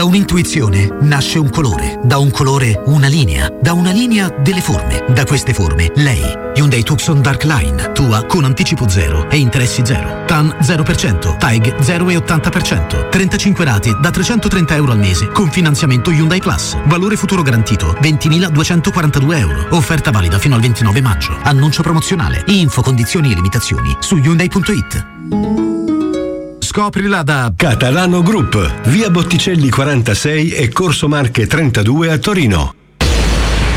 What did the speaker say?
Da un'intuizione nasce un colore, da un colore una linea, da una linea delle forme, da queste forme lei. Hyundai Tucson Dark Line, tua con anticipo zero e interessi zero. TAN 0%, TAEG 0,80%, 35 rate da €330 al mese con finanziamento Hyundai Plus. Valore futuro garantito 20.242 euro. Offerta valida fino al 29 maggio. Annuncio promozionale. Info, condizioni e limitazioni su Hyundai.it. Scoprila da Catalano Group, via Botticelli 46 e Corso Marche 32 a Torino.